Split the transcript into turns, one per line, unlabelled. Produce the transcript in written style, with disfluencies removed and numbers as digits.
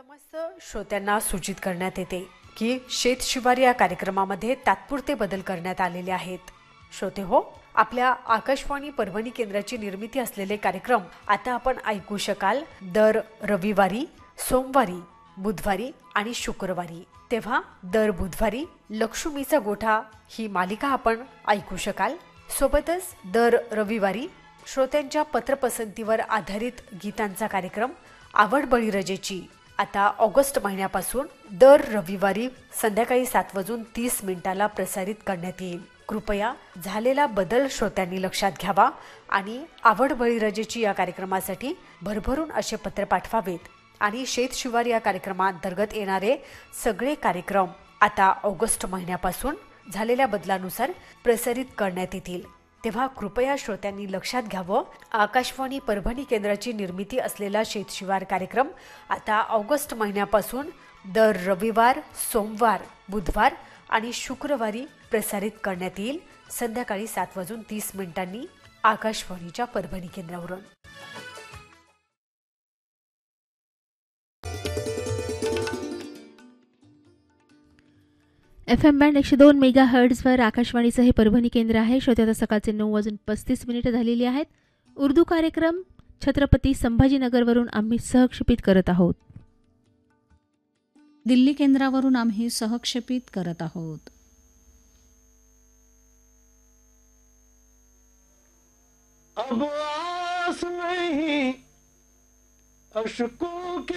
समस्त श्रोत्यांना सूचित करण्यात येते की शेत शिवार या कार्यक्रमामध्ये तात्पुरते बदल करण्यात आलेले आहेत. श्रोते हो, आपल्या आकाशवाणी परभणी केंद्राची निर्मिती असलेले कार्यक्रम आता आपण ऐकू शकाल दर रविवारी, सोमवारी, बुधवारी आणि शुक्रवारी. तेव्हा दर बुधवारी लक्ष्मीचा गोठा ही मालिका आपण ऐकू शकाल. सोबतच दर रविवारी श्रोत्यांच्या पत्रपसंतीवर आधारित गीतांचा कार्यक्रम आवड बळीराजाची आता ऑगस्ट महिन्यापासून दर रविवारी संध्याकाळी 7:30 प्रसारित करण्यात येईल. कृपया झालेला बदल श्रोत्यांनी लक्षात घ्यावा आणि आवड बळीराजाची या कार्यक्रमासाठी भरभरून असे पत्र पाठवावेत आणि शेत शिवार या कार्यक्रमांतर्गत येणारे सगळे कार्यक्रम आता ऑगस्ट महिन्यापासून झालेल्या बदलानुसार प्रसारित करण्यात येतील. तेव्हा कृपया श्रोत्यांनी लक्षात घ्यावं, आकाशवाणी परभणी केंद्राची निर्मिती असलेला शेतशिवार कार्यक्रम आता ऑगस्ट महिन्यापासून दर रविवार, सोमवार, बुधवार आणि शुक्रवारी प्रसारित करण्यात येईल संध्याकाळी 7:30 आकाशवाणीच्या परभणी केंद्रावरून.
FM बँड 102 मेगाहर्ट्झवर आकाशवाणीचं हे परभणी केंद्र आहे. श्रोते आता सकाळचे 9:35 झालेली आहेत. उर्दू कार्यक्रम छत्रपती संभाजीनगरवरून आम्ही सहक्षेपित करत आहोत.
दिल्ली केंद्रावरून आम्ही सहक्षेपित करत आहोत.
अब आस नहीं अशकों के